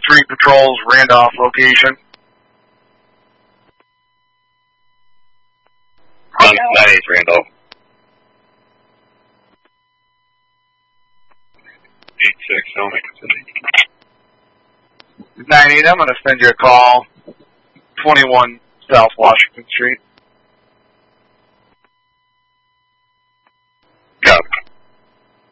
Street Patrol's Randolph location. 98 Randolph. 86, I'll make it 98, I'm going to send you a call. 21 South Washington Street.